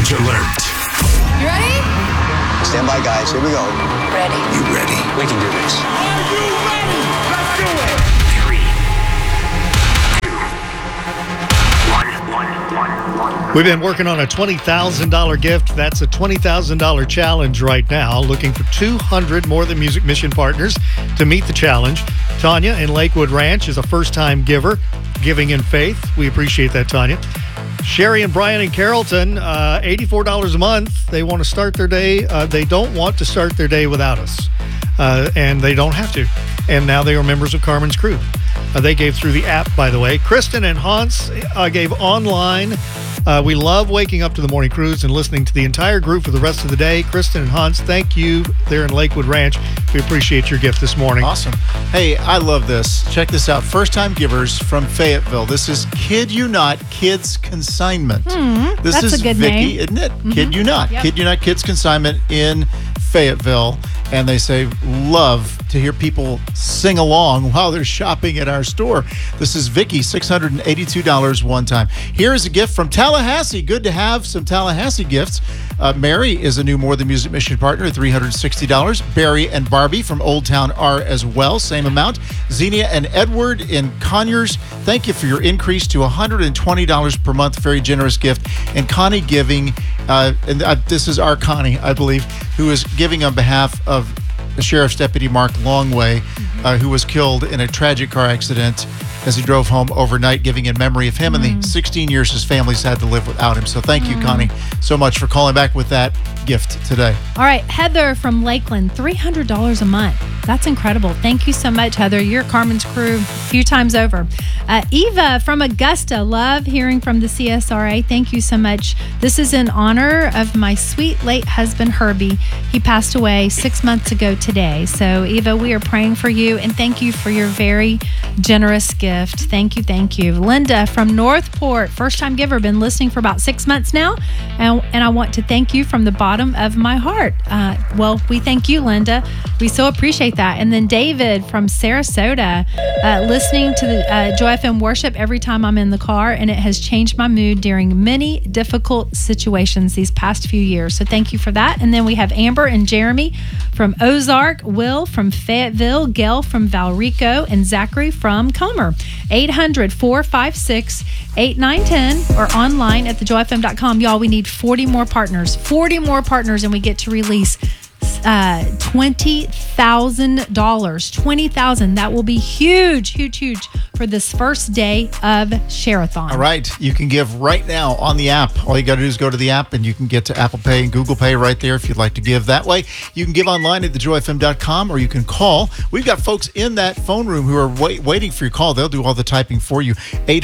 Challenge alert. You ready? Stand by, guys. Here we go. Ready. You ready? We can do this. Are you ready? Let's do it. 3, 2, 1. We've been working on a $20,000 gift. That's a $20,000 challenge right now. Looking for 200 More Than Music Mission partners to meet the challenge. Tanya in Lakewood Ranch is a first-time giver, giving in faith. We appreciate that, Tanya. Sherry and Brian in Carrollton, $84 a month. They want to start their day. They don't want to start their day without us, and they don't have to. And now they are members of Carmen's Crew. They gave through the app, by the way. Kristen and Hans gave online. We love waking up to the morning cruise and listening to the entire group for the rest of the day. Kristen and Hans, thank you there in Lakewood Ranch. We appreciate your gift this morning. Awesome. Hey, I love this. Check this out. First-time givers from Fayetteville. This is Kid You Not Kids Consignment. This that's is a good Vicky, name. isn't it? Kid You Not. Yep. Kid You Not Kids Consignment in Fayetteville. And they say, love to hear people sing along while they're shopping at our store. This is Vicky, $682 one time. Here is a gift from Tallahassee. Good to have some Tallahassee gifts. Mary is a new More Than Music Mission partner at $360. Barry and Barbie from Old Town are as well, same amount. Xenia and Edward in Conyers, thank you for your increase to $120 per month. Very generous gift. And Connie giving, this is our Connie, I believe, who is giving on behalf of the Sheriff's Deputy Mark Longway, who was killed in a tragic car accident as he drove home overnight, giving in memory of him and the 16 years his family's had to live without him. So thank you, Connie, so much for calling back with that gift today. All right, Heather from Lakeland, $300 a month. That's incredible. Thank you so much, Heather. You're Carmen's Crew a few times over. Eva from Augusta, love hearing from the CSRA. Thank you so much. This is in honor of my sweet late husband, Herbie. He passed away 6 months ago today. So, Eva, we are praying for you, and thank you for your very generous gift. Thank you, thank you. Linda from Northport, first-time giver, been listening for about 6 months now, and I want to thank you from the bottom of my heart. Well, we thank you, Linda. We so appreciate that. And then David from Sarasota, listening to the Joy FM worship every time I'm in the car, and it has changed my mood during many difficult situations these past few years. So thank you for that. And then we have Amber and Jeremy from Ozark, Will from Fayetteville, Gail from Valrico, and Zachary from Comer. 800-456-8910 or online at thejoyfm.com. Y'all, we need 40 more partners. 40 more partners, and we get to release $20,000. $20,000. That will be huge, huge, huge for this first day of Share-a-thon. All right. You can give right now on the app. All you got to do is go to the app, and you can get to Apple Pay and Google Pay right there if you'd like to give that way. You can give online at thejoyfm.com, or you can call. We've got folks in that phone room who are waiting for your call. They'll do all the typing for you.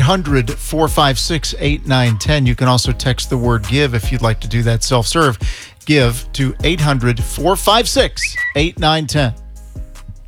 800-456-8910. You can also text the word GIVE if you'd like to do that self-serve. Give to 800-456-8910.